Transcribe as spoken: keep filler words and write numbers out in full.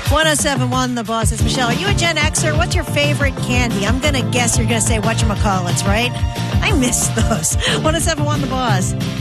one oh seven point one The Boss. It's Michelle. Are you a Gen Xer? What's your favorite candy? I'm going to guess you're going to say whatchamacallits, right? I miss those. one oh seven point one The Boss.